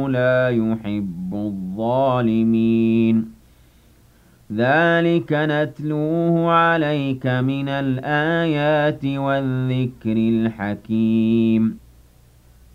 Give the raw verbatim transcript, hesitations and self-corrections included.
لا يحب الظالمين ذلك نتلوه عليك من الآيات والذكر الحكيم